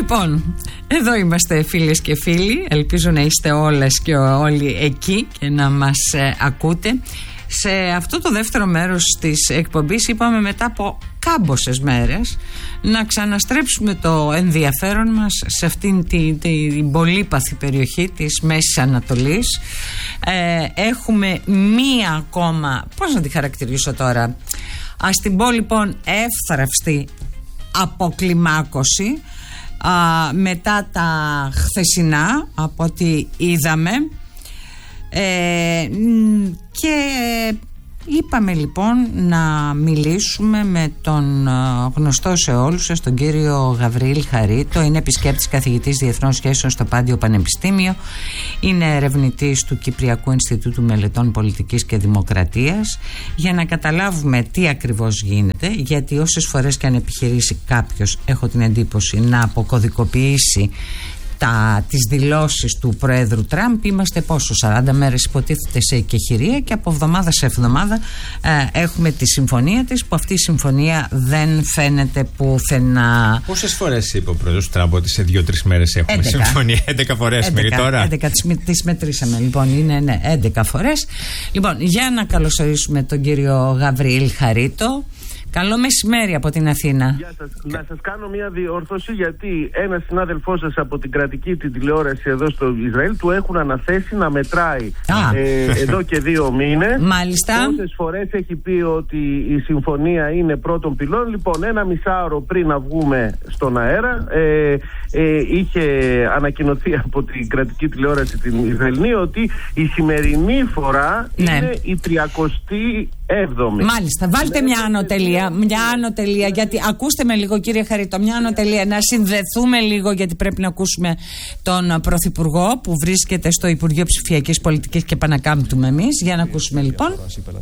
Λοιπόν, εδώ είμαστε φίλες και φίλοι. Ελπίζω να είστε όλες και όλοι εκεί και να μας ακούτε. Σε αυτό το δεύτερο μέρος της εκπομπής είπαμε μετά από κάμποσες μέρες να ξαναστρέψουμε το ενδιαφέρον μας σε αυτήν την πολύπαθη περιοχή της Μέσης Ανατολής. Έχουμε μία ακόμα, πώς να τη χαρακτηρίσω τώρα, ας την πω λοιπόν εύθραυστη αποκλιμάκωση μετά τα χθεσινά από ό,τι είδαμε, και είπαμε λοιπόν να μιλήσουμε με τον γνωστό σε όλους σας, τον κύριο Γαβριήλ Χαρίτο. Είναι επισκέπτης καθηγητής διεθνών σχέσεων στο Πάντιο Πανεπιστήμιο, είναι ερευνητής του Κυπριακού Ινστιτούτου Μελετών Πολιτικής και Δημοκρατίας, για να καταλάβουμε τι ακριβώς γίνεται, γιατί όσες φορές και αν επιχειρήσει κάποιος, έχω την εντύπωση, να αποκωδικοποιήσει τις δηλώσεις του Προέδρου Τραμπ, είμαστε πόσο, 40 μέρες υποτίθεται σε εκεχηρία, και από εβδομάδα σε εβδομάδα έχουμε τη συμφωνία της, που αυτή η συμφωνία δεν φαίνεται πουθενά. Πόσες φορές είπε ο Πρόεδρος Τραμπ ότι σε 2-3 μέρες έχουμε 11. Συμφωνία? 11 φορές μέχρι τώρα. 11 τις μετρήσαμε λοιπόν, είναι 11 φορές. Λοιπόν, για να καλωσορίσουμε τον κύριο Γαβριήλ Χαρίτο. Καλό μεσημέρι από την Αθήνα. Γεια σας. Να σας κάνω μια διόρθωση, γιατί ένας συνάδελφός σας από την κρατική την τηλεόραση εδώ στο Ισραήλ του έχουν αναθέσει να μετράει εδώ και 2 μήνες. Μάλιστα. Πόσες φορές έχει πει ότι η συμφωνία είναι πρώτον πυλών. Λοιπόν, 1 μισάωρο πριν να βγούμε στον αέρα είχε ανακοινωθεί από την κρατική τηλεόραση την Ισραηλινή ότι η σημερινή φορά είναι η 37η. Μάλιστα. Βάλτε μια ανωτελεία, γιατί ακούστε με λίγο κύριε Χαρίτο, μια ανωτελεία, να συνδεθούμε λίγο, γιατί πρέπει να ακούσουμε τον Πρωθυπουργό που βρίσκεται στο Υπουργείο Ψηφιακής Πολιτικής και επανακάμπτουμε εμείς. Για να ακούσουμε λοιπόν.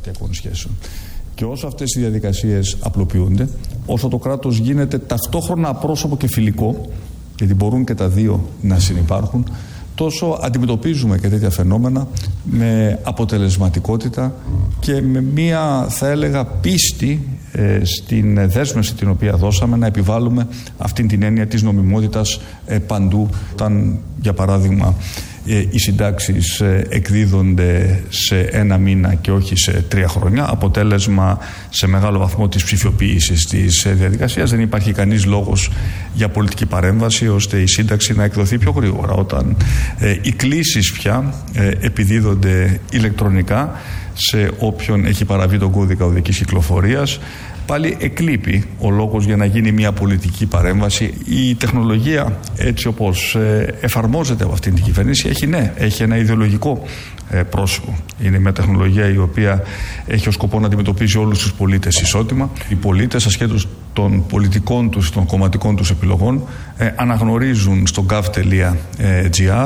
Και όσο αυτές οι διαδικασίες απλοποιούνται, όσο το κράτος γίνεται ταυτόχρονα απρόσωπο και φιλικό, γιατί μπορούν και τα δύο να συνυπάρχουν, τόσο αντιμετωπίζουμε και τέτοια φαινόμενα με αποτελεσματικότητα και με μία, θα έλεγα, πίστη στην δέσμευση την οποία δώσαμε να επιβάλλουμε αυτήν την έννοια της νομιμότητας παντού. Όταν, για παράδειγμα, οι συντάξεις εκδίδονται σε 1 μήνα και όχι σε 3 χρόνια, αποτέλεσμα σε μεγάλο βαθμό της ψηφιοποίησης της διαδικασίας, δεν υπάρχει κανείς λόγος για πολιτική παρέμβαση ώστε η σύνταξη να εκδοθεί πιο γρήγορα. Όταν οι κλήσεις πια επιδίδονται ηλεκτρονικά σε όποιον έχει παραβεί τον κώδικα οδικής κυκλοφορίας, πάλι εκλείπει ο λόγος για να γίνει μια πολιτική παρέμβαση. Η τεχνολογία, έτσι όπως εφαρμόζεται από αυτήν την κυβέρνηση, έχει ένα ιδεολογικό πρόσωπο. Είναι μια τεχνολογία η οποία έχει ως σκοπό να αντιμετωπίζει όλους τους πολίτες ισότιμα. Οι πολίτες, ασχέτως των πολιτικών τους, των κομματικών τους επιλογών, αναγνωρίζουν στο gov.gr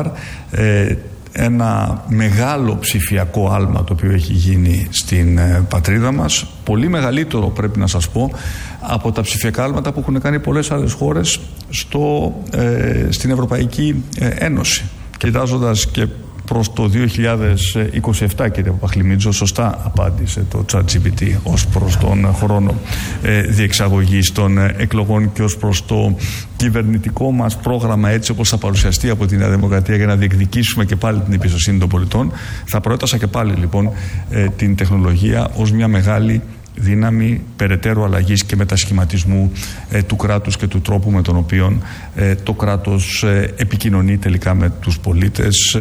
ένα μεγάλο ψηφιακό άλμα το οποίο έχει γίνει στην πατρίδα μας, πολύ μεγαλύτερο, πρέπει να σας πω, από τα ψηφιακά άλματα που έχουν κάνει πολλές άλλες χώρες στην Ευρωπαϊκή Ένωση. Κοιτάζοντας και προς το 2027, κύριε Παπαχλημίτζο, σωστά απάντησε το ChatGPT ως προς τον χρόνο διεξαγωγής των εκλογών και ως προς το κυβερνητικό μας πρόγραμμα, έτσι όπως θα παρουσιαστεί από τη Νέα Δημοκρατία, για να διεκδικήσουμε και πάλι την εμπιστοσύνη των πολιτών. Θα προέτασα και πάλι λοιπόν την τεχνολογία ως μια μεγάλη δύναμη περαιτέρω αλλαγής και μετασχηματισμού του κράτους και του τρόπου με τον οποίο το κράτος επικοινωνεί τελικά με τους πολίτες.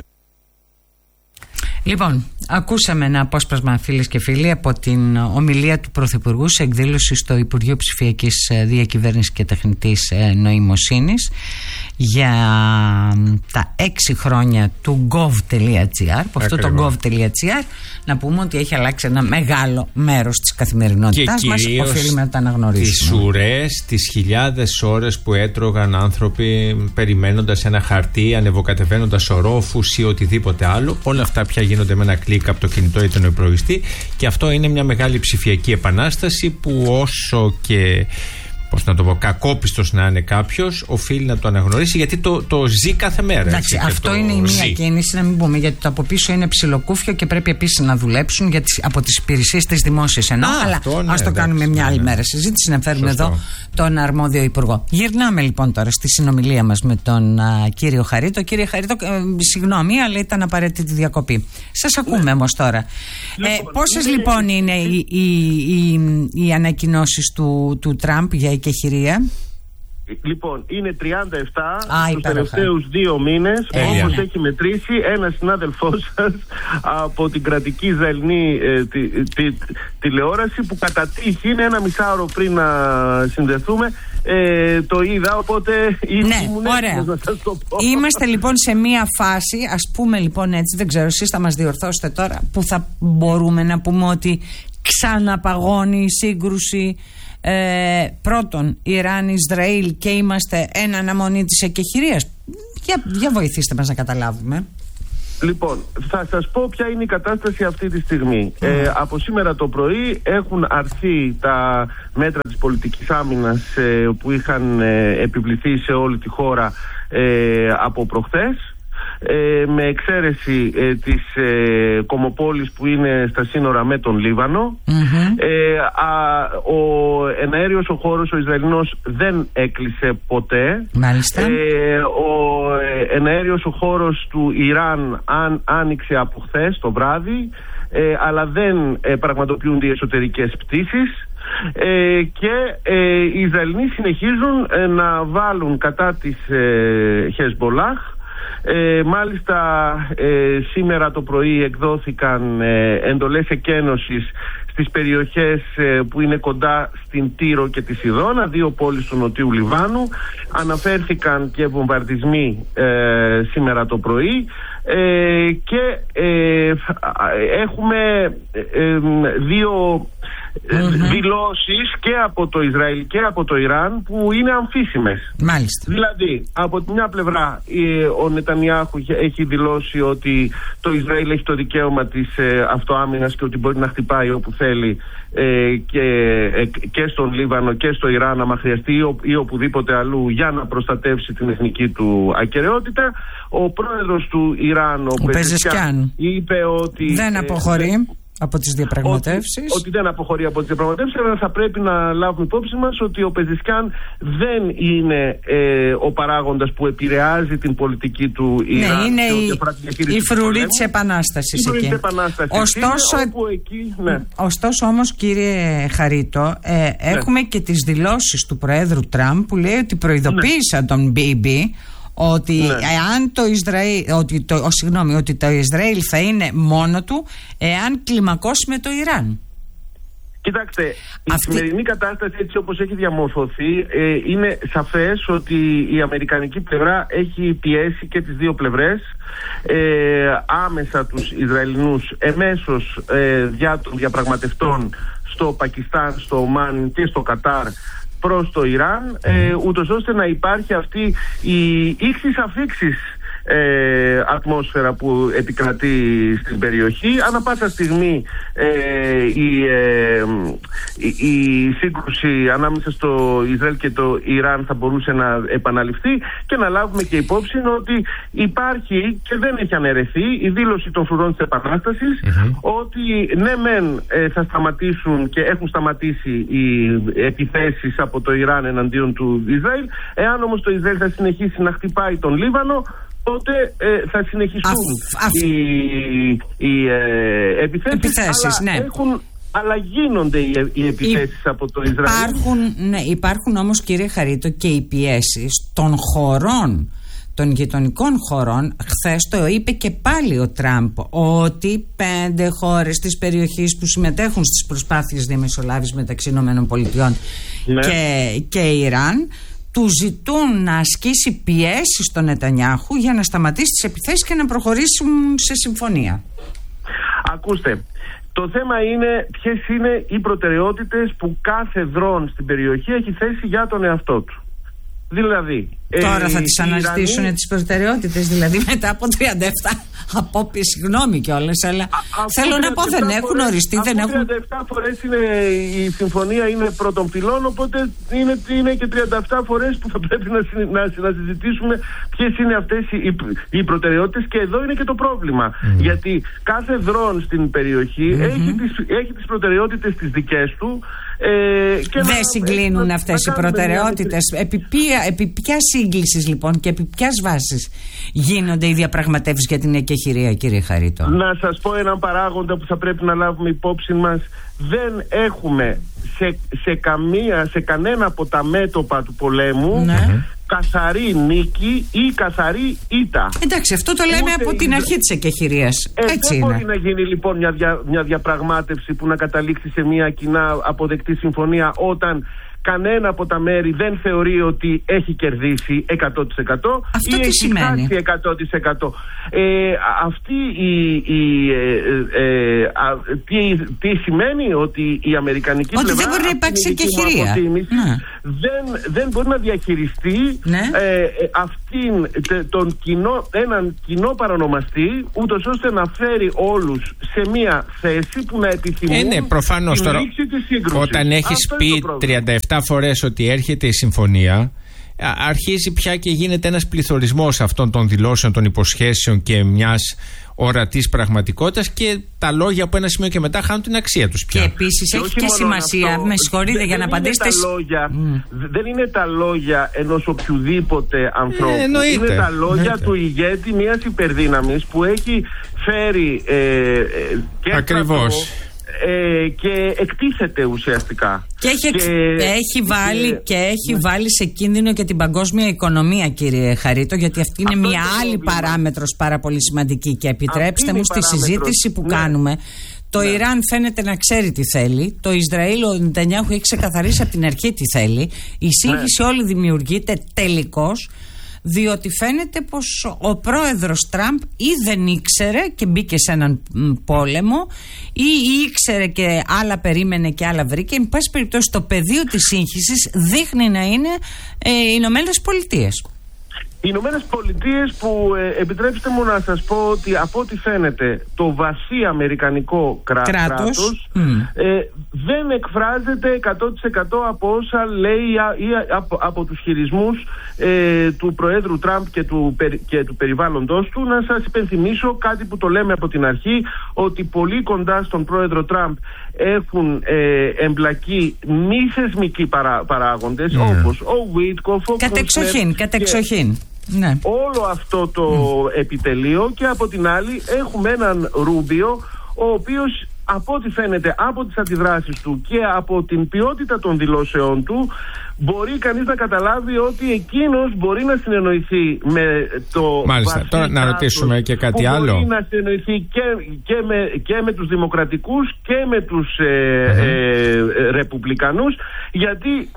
Λοιπόν, ακούσαμε ένα απόσπασμα, φίλες και φίλοι, από την ομιλία του Πρωθυπουργού σε εκδήλωση στο Υπουργείο Ψηφιακής Διακυβέρνησης και Τεχνητής Νοημοσύνης για τα 6 χρόνια του gov.gr. Από αυτό το gov.gr να πούμε ότι έχει αλλάξει ένα μεγάλο μέρος της καθημερινότητάς μας. Οφείλουμε να τα αναγνωρίσουμε. Τις ουρές, τις χιλιάδες ώρες που έτρωγαν άνθρωποι περιμένοντας ένα χαρτί, ανεβοκατεβαίνοντας ορόφους ή οτιδήποτε άλλο, όλα αυτά πια γίνονται με ένα κλικ από το κινητό ή τον υπολογιστή, και αυτό είναι μια μεγάλη ψηφιακή επανάσταση που όσο και πώς να το πω, κακόπιστος να είναι κάποιος, οφείλει να το αναγνωρίσει, γιατί το ζει κάθε μέρα. Εντάξει, αυτό είναι η μία κίνηση, να μην πούμε, γιατί το από πίσω είναι ψιλοκούφιο και πρέπει επίσης να δουλέψουν από τις υπηρεσίες της δημόσιας αλλά ας το κάνουμε μια άλλη μέρα συζήτηση, να φέρουμε εδώ τον αρμόδιο υπουργό. Γυρνάμε λοιπόν τώρα στη συνομιλία μας με τον κύριο Χαρίτο. Κύριε Χαρίτο, συγγνώμη, αλλά ήταν απαραίτητη διακοπή. Σας ακούμε όμως τώρα. Πόσες λοιπόν είναι οι ανακοινώσεις του Τραμπ για εκεχηρία? Λοιπόν, είναι 37 τους τελευταίους 2 μήνες, όπως έχει μετρήσει ένας συνάδελφός σας από την κρατική Ισραηλινή τηλεόραση, που κατά τύχη είναι 1,5 ώρα πριν να συνδεθούμε. Το είδα, οπότε ωραία. Να σας το πω. Είμαστε λοιπόν σε μία φάση, ας πούμε λοιπόν έτσι, δεν ξέρω, εσείς θα μας διορθώσετε τώρα, που θα μπορούμε να πούμε ότι ξαναπαγώνει η σύγκρουση πρώτον Ιράν-Ισραήλ και είμαστε εν αναμονή της εκεχηρίας. Για βοηθήστε μας να καταλάβουμε. Λοιπόν, θα σας πω ποια είναι η κατάσταση αυτή τη στιγμή. Από σήμερα το πρωί έχουν αρθεί τα μέτρα της πολιτικής άμυνας που είχαν επιβληθεί σε όλη τη χώρα από προχθές. Με εξαίρεση της Κομοπόλης που είναι στα σύνορα με τον Λίβανο. Ο εναέριος ο χώρος ο Ισραηλινός δεν έκλεισε ποτέ. Μάλιστα. Ο εναέριος ο χώρος του Ιράν άνοιξε από χθες το βράδυ, αλλά δεν πραγματοποιούνται οι εσωτερικές πτήσεις. Και οι Ισραηλινοί συνεχίζουν να βάλουν κατά της Χεσμπολάχ. Μάλιστα σήμερα το πρωί εκδόθηκαν εντολές εκένωσης στις περιοχές που είναι κοντά στην Τύρο και τη Σιδώνα, 2 πόλεις του Νοτιού Λιβάνου. Αναφέρθηκαν και βομβαρδισμοί σήμερα το πρωί και έχουμε 2 δηλώσεις και από το Ισραήλ και από το Ιράν που είναι αμφίσιμες. Μάλιστα. Δηλαδή, από τη μια πλευρά ο Νετανιάχου έχει δηλώσει ότι το Ισραήλ έχει το δικαίωμα της αυτοάμυνας και ότι μπορεί να χτυπάει όπου θέλει και στον Λίβανο και στο Ιράν άμα χρειαστεί ή οπουδήποτε αλλού για να προστατεύσει την εθνική του ακεραιότητα. Ο πρόεδρος του Ιράν, ο Πεζεσκιάν, είπε ότι δεν αποχωρεί από τις διαπραγματεύσεις. Ότι δεν αποχωρεί από τις διαπραγματεύσεις, αλλά θα πρέπει να λάβουμε υπόψη μας ότι ο Πεζεσκιάν δεν είναι ο παράγοντας που επηρεάζει την πολιτική του Ιράν. Ναι, είναι η φρουρή της επανάστασης εκεί. Ωστόσο όμως, κύριε Χαρίτο, έχουμε και τις δηλώσεις του Προέδρου Τραμπ που λέει ότι προειδοποίησαν τον Μπίμπι ότι εάν ότι το Ισραήλ θα είναι μόνο του εάν κλιμακώσει με το Ιράν. Κοιτάξτε, η σημερινή κατάσταση έτσι όπως έχει διαμορφωθεί, είναι σαφές ότι η αμερικανική πλευρά έχει πιέσει και τις 2 πλευρές άμεσα τους Ισραηλινούς εμέσως δια των διαπραγματευτών στο Πακιστάν, στο Ομάν και στο Κατάρ προς το Ιράν, ούτως ώστε να υπάρχει αυτή η ήξης αφήξης ατμόσφαιρα που επικρατεί στην περιοχή. Ανά πάσα στιγμή η σύγκρουση ανάμεσα στο Ισραήλ και το Ιράν θα μπορούσε να επαναληφθεί, και να λάβουμε και υπόψη ότι υπάρχει και δεν έχει αναιρεθεί η δήλωση των φρουρών της Επανάστασης ότι ναι μεν θα σταματήσουν και έχουν σταματήσει οι επιθέσεις από το Ιράν εναντίον του Ισραήλ. Εάν όμως το Ισραήλ θα συνεχίσει να χτυπάει τον Λίβανο, τότε θα συνεχιστούν οι επιθέσεις, αλλά γίνονται οι επιθέσεις από το Ισραήλ. Υπάρχουν όμως, κύριε Χαρίτο, και οι πιέσεις των χωρών, των γειτονικών χωρών. Χθες το είπε και πάλι ο Τραμπ ότι 5 χώρες της περιοχής που συμμετέχουν στις προσπάθειες διαμεσολάβησης μεταξύ ΗΠΑ και Ιράν του ζητούν να ασκήσει πιέσεις στον Νετανιάχου για να σταματήσει τις επιθέσεις και να προχωρήσουν σε συμφωνία. Ακούστε, το θέμα είναι ποιες είναι οι προτεραιότητες που κάθε δρόν στην περιοχή έχει θέσει για τον εαυτό του. Δηλαδή, Τώρα θα τις αναζητήσουν τις προτεραιότητες, δηλαδή μετά από 37 απόπειες, συγγνώμη κιόλας, αλλά θέλω να πω δεν έχουν οριστεί, δεν έχουν. 37 φορές η συμφωνία είναι πρώτων πυλών, οπότε είναι και 37 φορές που θα πρέπει να συζητήσουμε ποιες είναι αυτές οι προτεραιότητες, και εδώ είναι και το πρόβλημα. Γιατί κάθε δρόν στην περιοχή έχει τις προτεραιότητες τις δικές του. Δεν συγκλίνουν αυτές οι προτεραιότητες. Επί ποια σύγκλησης λοιπόν και επί ποιας βάσης γίνονται οι διαπραγματεύσεις για την εκεχηρία, κύριε Χαρίτο? Να σας πω έναν παράγοντα που θα πρέπει να λάβουμε υπόψη μας. Δεν έχουμε σε κανένα από τα μέτωπα του πολέμου καθαρή νίκη ή καθαρή ήττα. Εντάξει, αυτό το λέμε από την αρχή της εκεχηρίας. Δεν μπορεί να γίνει λοιπόν μια διαπραγμάτευση που να καταλήξει σε μια κοινά αποδεκτή συμφωνία όταν κανένα από τα μέρη δεν θεωρεί ότι έχει κερδίσει 100% αυτό ή τι έχει σημαίνει? χάσει 100%. Τι σημαίνει? Ότι η αμερικανική πλευρά, ότι δεν μπορεί να υπάρξει εκεχηρία. Δεν μπορεί να διαχειριστεί έναν κοινό παρονομαστή, ούτως ώστε να φέρει όλους σε μια θέση που να επιθυμούν προφανώς την λήξη της σύγκρουσης. Όταν έχεις πει 37 φορές ότι έρχεται η συμφωνία, αρχίζει πια και γίνεται ένας πληθωρισμός αυτών των δηλώσεων, των υποσχέσεων και μιας ορατής πραγματικότητας, και τα λόγια από ένα σημείο και μετά χάνουν την αξία τους πια. Και επίσης έχει και σημασία, αυτό, με συγχωρείτε για να απαντήσετε. Δεν είναι τα λόγια ενός οποιουδήποτε ανθρώπου. Είναι τα λόγια του ηγέτη μιας υπερδύναμης που έχει φέρει και ακριβώς και εκτίθεται ουσιαστικά. Και έχει βάλει σε κίνδυνο και την παγκόσμια οικονομία, κύριε Χαρίτο, γιατί αυτή είναι μια άλλη παράμετρος πάρα πολύ σημαντική. Και επιτρέψτε μου, στη συζήτηση που κάνουμε, το Ιράν φαίνεται να ξέρει τι θέλει. Το Ισραήλ, ο Νετανιάχου έχει ξεκαθαρίσει από την αρχή τι θέλει. Η σύγχυση όλη δημιουργείται τελικώς διότι φαίνεται πως ο πρόεδρος Τραμπ ή δεν ήξερε και μπήκε σε έναν πόλεμο, ή ήξερε και άλλα περίμενε και άλλα βρήκε. Εν πάση περιπτώσει, το πεδίο της σύγχυσης δείχνει να είναι οι Ηνωμένες Πολιτείες. Οι Ηνωμένες Πολιτείες που επιτρέψτε μου να σας πω ότι από ό,τι φαίνεται το βασί αμερικανικό κράτος δεν εκφράζεται 100% από όσα λέει ή από τους χειρισμούς του Προέδρου Τραμπ και του περιβάλλοντος του. Να σας υπενθυμίσω κάτι που το λέμε από την αρχή, ότι πολύ κοντά στον Πρόεδρο Τραμπ έχουν εμπλακεί μη θεσμικοί παράγοντες όπως ο Βίτκοφ, ο κατεξοχήν. Ναι. Όλο αυτό το επιτελείο, και από την άλλη έχουμε έναν Ρούμπιο, ο οποίος από ό,τι φαίνεται από τις αντιδράσεις του και από την ποιότητα των δηλώσεών του μπορεί κανείς να καταλάβει ότι εκείνος μπορεί να συνεννοηθεί με το μάλιστα, τώρα να ρωτήσουμε και κάτι άλλο. Μπορεί να συνεννοηθεί και με τους δημοκρατικούς και με τους ρεπουμπλικανούς, γιατί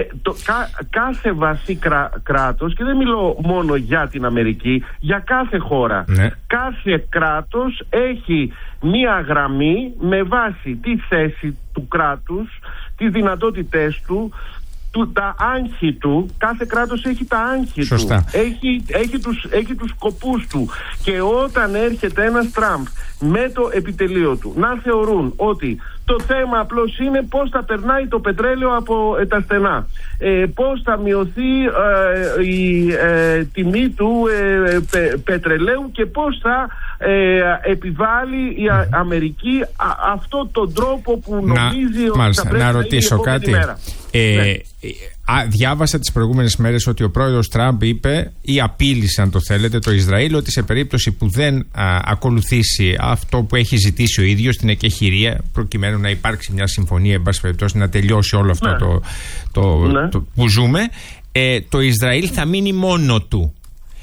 κάθε βασί κράτος, και δεν μιλώ μόνο για την Αμερική, για κάθε χώρα, κάθε κράτος έχει μία γραμμή με βάση τη θέση του κράτους, τις δυνατότητές του, τα άγχη του. Κάθε κράτος έχει τα άγχη του, έχει τους σκοπούς του, και όταν έρχεται ένας Τραμπ με το επιτελείο του να θεωρούν ότι το θέμα απλώς είναι πώς θα περνάει το πετρέλαιο από τα στενά, πώς θα μειωθεί η τιμή του πετρελαίου και πώς θα επιβάλλει η Αμερική αυτόν τον τρόπο που νομίζει ότι θα πρέπει να ρωτήσω κάτι. Διάβασα τις προηγούμενες μέρες ότι ο πρόεδρος Τραμπ είπε, ή απείλησε αν το θέλετε, το Ισραήλ, ότι σε περίπτωση που δεν ακολουθήσει αυτό που έχει ζητήσει ο ίδιος, την εκεχηρία, προκειμένου να υπάρξει μια συμφωνία, εν πάση περιπτώσει να τελειώσει όλο αυτό το που ζούμε, το Ισραήλ θα μείνει μόνο του.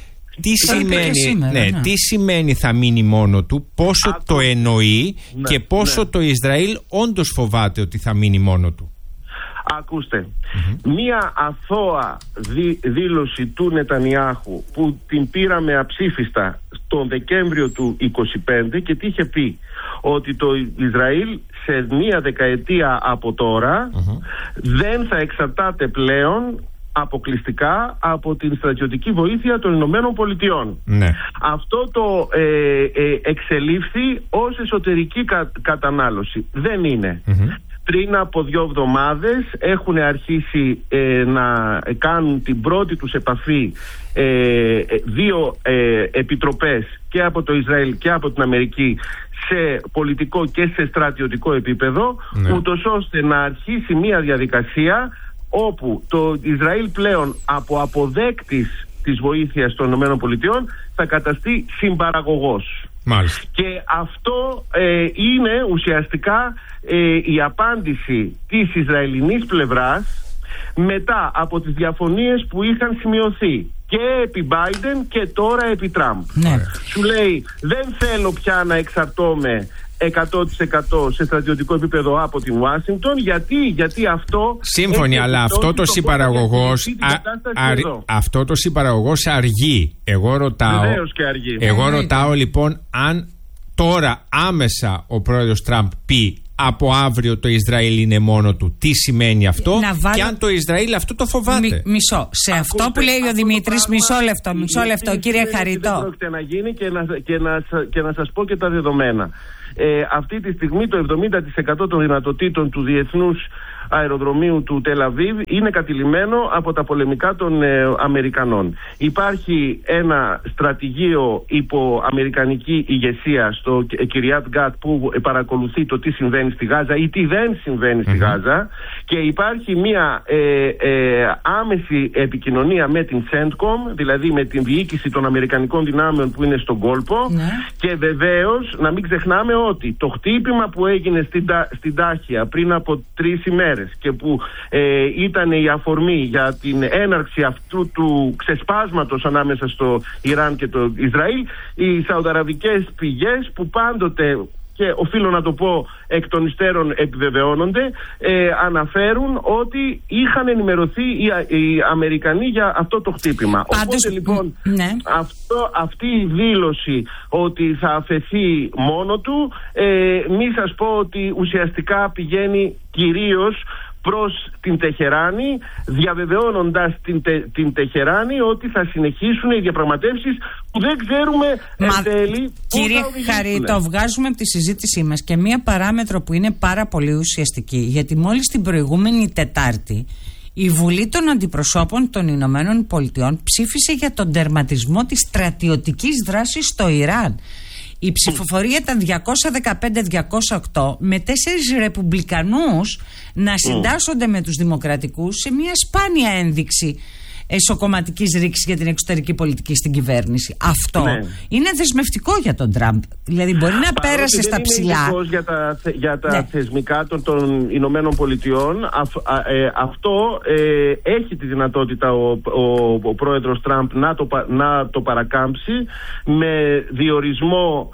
Τι σημαίνει θα μείνει μόνο του, πόσο το εννοεί και πόσο το Ισραήλ όντως φοβάται ότι θα μείνει μόνο του? Ακούστε, μία αθώα δήλωση του Νετανιάχου που την πήραμε αψήφιστα τον Δεκέμβριο του 25, και τι είχε πει? Ότι το Ισραήλ σε μία δεκαετία από τώρα δεν θα εξαρτάται πλέον αποκλειστικά από την στρατιωτική βοήθεια των Ηνωμένων Πολιτειών. Ναι. Αυτό το εξελίφθη ως εσωτερική κατανάλωση. Δεν είναι. Πριν από 2 εβδομάδες έχουν αρχίσει να κάνουν την πρώτη τους επαφή 2 επιτροπές και από το Ισραήλ και από την Αμερική σε πολιτικό και σε στρατιωτικό επίπεδο, ούτως ώστε να αρχίσει μια διαδικασία όπου το Ισραήλ πλέον από αποδέκτης της βοήθειας των ΗΠΑ θα καταστεί συμπαραγωγός. Μάλιστα. Και αυτό είναι ουσιαστικά η απάντηση της Ισραηλινής πλευράς μετά από τις διαφωνίες που είχαν σημειωθεί και επί Biden και τώρα επί Τραμπ. Ναι. Σου λέει, δεν θέλω πια να εξαρτώμαι 100% σε στρατιωτικό επίπεδο από την Ουάσιγκτον. Γιατί αυτό... Σύμφωνοι, αλλά αυτό το συμπαραγωγός αργεί. Εγώ ρωτάω λοιπόν αν τώρα άμεσα ο πρόεδρος Τραμπ πει από αύριο το Ισραήλ είναι μόνο του, τι σημαίνει αυτό και αν το Ισραήλ αυτό το φοβάται. Μισό. Σε αυτό που λέει ο Δημήτρης, μισό λεπτό κύριε Χαριτό. Δεν πρόκειται να γίνει και να σας πω και τα δεδομένα. Αυτή τη στιγμή το 70% των δυνατοτήτων του διεθνούς αεροδρομίου του Τελ-Αβίβ είναι κατηλημμένο από τα πολεμικά των Αμερικανών. Υπάρχει ένα στρατηγείο υπό αμερικανική ηγεσία στο Κυριάτ Γκάτ που παρακολουθεί το τι συμβαίνει στη Γάζα ή τι δεν συμβαίνει στη Γάζα, και υπάρχει μια άμεση επικοινωνία με την CENTCOM, δηλαδή με την διοίκηση των αμερικανικών δυνάμεων που είναι στον κόλπο, και βεβαίως να μην ξεχνάμε ότι το χτύπημα που έγινε στην Τάχια πριν από 3 ημέρες και που ήταν η αφορμή για την έναρξη αυτού του ξεσπάσματος ανάμεσα στο Ιράν και το Ισραήλ, οι σαουδαραβικές πηγές που πάντοτε, και οφείλω να το πω εκ των υστέρων επιβεβαιώνονται, αναφέρουν ότι είχαν ενημερωθεί οι Αμερικανοί για αυτό το χτύπημα. Οπότε λοιπόν αυτή η δήλωση ότι θα αφαιθεί μόνο του, μη σας πω ότι ουσιαστικά πηγαίνει κυρίως προς την Τεχεράνη, διαβεβαιώνοντας την Τεχεράνη ότι θα συνεχίσουν οι διαπραγματεύσεις που δεν ξέρουμε εν τέλει. Κύριε Χαρίτο, βγάζουμε από τη συζήτησή μας και μία παράμετρο που είναι πάρα πολύ ουσιαστική, γιατί μόλις την προηγούμενη Τετάρτη η Βουλή των Αντιπροσώπων των Ηνωμένων Πολιτειών ψήφισε για τον τερματισμό της στρατιωτικής δράσης στο Ιράν. Η ψηφοφορία ήταν 215-208 με 4 ρεπουμπλικανούς να συντάσσονται με τους δημοκρατικούς σε μια σπάνια ένδειξη εσωκομματικής ρήξης για την εξωτερική πολιτική στην κυβέρνηση. Αυτό είναι δεσμευτικό για τον Τραμπ. Δηλαδή μπορεί να πέρασε στα ψηλά. Για τα θεσμικά των Ηνωμένων Πολιτειών, αυτό έχει τη δυνατότητα ο πρόεδρος Τραμπ να το παρακάμψει με διορισμό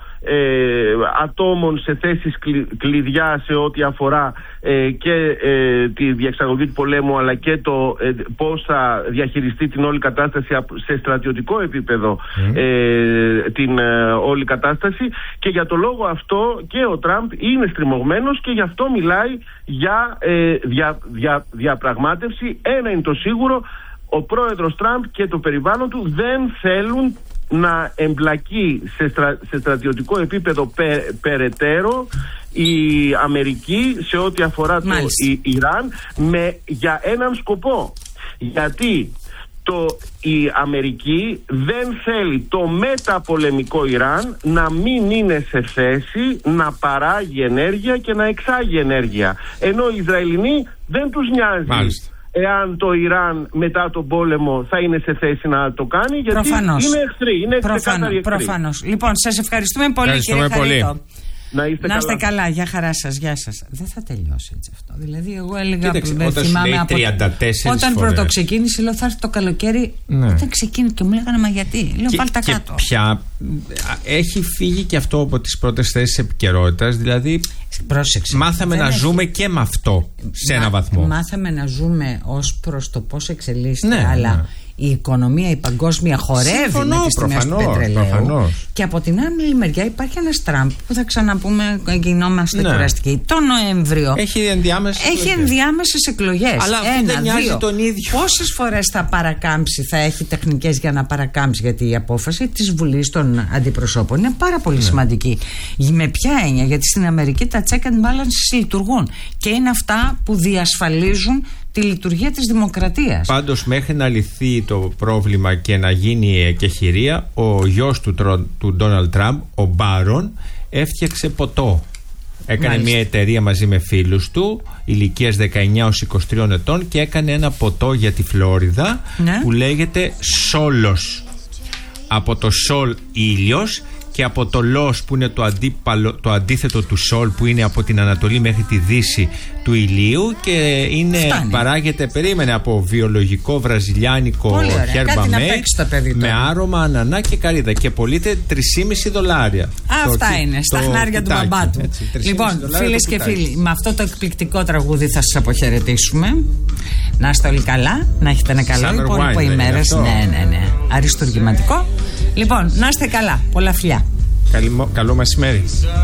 ατόμων σε θέσεις κλειδιά σε ό,τι αφορά και τη διεξαγωγή του πολέμου, αλλά και το πώς θα διαχειριστεί την όλη κατάσταση σε στρατιωτικό επίπεδο, την όλη κατάσταση, και για το λόγο αυτό και ο Τραμπ είναι στριμωγμένος και γι' αυτό μιλάει για διαπραγμάτευση. Ένα είναι το σίγουρο, ο πρόεδρος Τραμπ και το περιβάλλον του δεν θέλουν να εμπλακεί σε στρατιωτικό επίπεδο περαιτέρω η Αμερική σε ό,τι αφορά το Ιράν, για έναν σκοπό. Γιατί η Αμερική δεν θέλει το μεταπολεμικό Ιράν να μην είναι σε θέση να παράγει ενέργεια και να εξάγει ενέργεια, ενώ οι Ισραηλινοί δεν τους νοιάζει εάν το Ιράν μετά τον πόλεμο θα είναι σε θέση να το κάνει, γιατί είναι εχθροί, είναι ξεκάθαροι εχθροί. Προφανώς. Λοιπόν, σας ευχαριστούμε πολύ, κύριε Χαρίτο. Να είστε καλά, γεια χαρά σας, γεια σας. Δεν θα τελειώσει έτσι αυτό. Δηλαδή, εγώ έλεγα όταν πρωτοξεκίνησε, λέω θα έρθει το καλοκαίρι. Όταν ξεκίνησε και μου λέγανε μα γιατί. Λέω βάλτε τα κάτω. Πια έχει φύγει και αυτό από τις πρώτες θέσεις επικαιρότητας. Δηλαδή, μάθαμε να ζούμε και με αυτό σε ένα βαθμό. Μάθαμε να ζούμε ως προς το πώς εξελίσσεται, αλλά η οικονομία, η παγκόσμια χορεύει με τις τιμές του πετρελαίου. Προφανώς. Και από την άλλη μεριά υπάρχει ένας Τραμπ που θα ξαναπούμε, γινόμαστε κουραστικοί. Το Νοέμβριο έχει ενδιάμεσες εκλογές. Αλλά δεν νοιάζει τον ίδιο. Πόσες φορές θα παρακάμψει, θα έχει τεχνικές για να παρακάμψει? Γιατί η απόφαση της Βουλής των Αντιπροσώπων είναι πάρα πολύ σημαντική. Με ποια έννοια? Γιατί στην Αμερική τα check and balances λειτουργούν και είναι αυτά που διασφαλίζουν τη λειτουργία της δημοκρατίας. Πάντως, μέχρι να λυθεί το πρόβλημα και να γίνει εκεχηρία, ο γιος του Ντόναλντ Τραμπ, ο Μπάρον, έφτιαξε ποτό. Έκανε μια εταιρεία μαζί με φίλους του ηλικίας 19 ως 23 ετών και έκανε ένα ποτό για τη Φλόριδα που λέγεται Σόλος. Από το Σόλ ήλιος και από το Λος που είναι το αντίθετο του Σόλ που είναι από την Ανατολή μέχρι τη Δύση του ηλίου και παράγεται, περίμενε, από βιολογικό βραζιλιάνικο herba mate με άρωμα ανανά και καρύδα και πωλείται $3,5. Αυτά είναι στα χνάρια του μπαμπά του. Λοιπόν, φίλες και φίλοι, με αυτό το εκπληκτικό τραγούδι θα σας αποχαιρετήσουμε. Να είστε όλοι καλά, να έχετε ένα καλό υπόλοιπο ημέρας. Ναι, αριστουργηματικό. Λοιπόν, να είστε καλά, πολλά φιλιά. Καλό μεσημέρι.